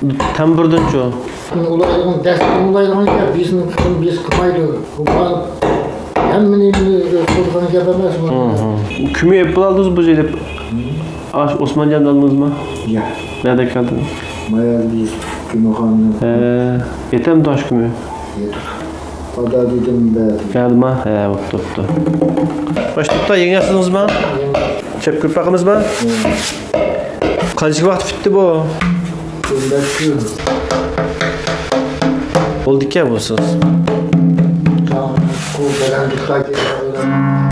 Tamburdunçu. Ulaydan ders ulaydan ya biz kıpaydı. Hem ne kurban yapamaz mı? Küme yapıp aldınız bu şeyde. Osmanlı'dan aldınız mı? Ya. Nerede kaldınız? Mayal biz kümehanı. Yeter mi taş küme? Yeter. Ada dedim ben. Geldi mi? Ottu. Başlıkta yeni yaptınız mı? Çep kırpakımız mı? Kaçık vakit bitti bu? Oldu ki ya bu söz. Tamam. Kul beğendik.